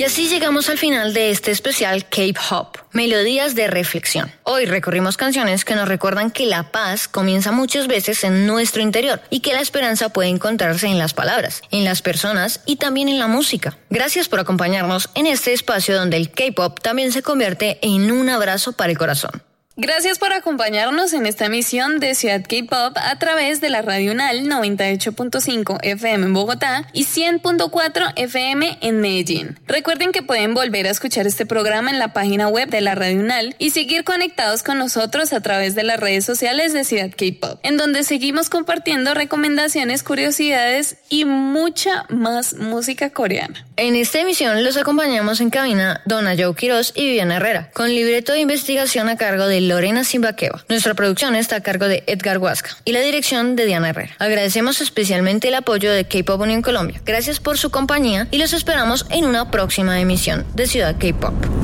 Y así llegamos al final de este especial K-Pop, Melodías de Reflexión. Hoy recorrimos canciones que nos recuerdan que la paz comienza muchas veces en nuestro interior y que la esperanza puede encontrarse en las palabras, en las personas y también en la música. Gracias por acompañarnos en este espacio donde el K-Pop también se convierte en un abrazo para el corazón. Gracias por acompañarnos en esta emisión de Ciudad K-Pop a través de la Radio UNAL 98.5 FM en Bogotá y 100.4 FM en Medellín. Recuerden que pueden volver a escuchar este programa en la página web de la Radio UNAL y seguir conectados con nosotros a través de las redes sociales de Ciudad K-Pop, en donde seguimos compartiendo recomendaciones, curiosidades y mucha más música coreana. En esta emisión los acompañamos en cabina Donna Joe Quiroz y Viviana Herrera, con libreto de investigación a cargo de Lorena Simbaqueva. Nuestra producción está a cargo de Edgar Huasca y la dirección de Diana Herrera. Agradecemos especialmente el apoyo de K-Pop Unión Colombia. Gracias por su compañía y los esperamos en una próxima emisión de Ciudad K-Pop.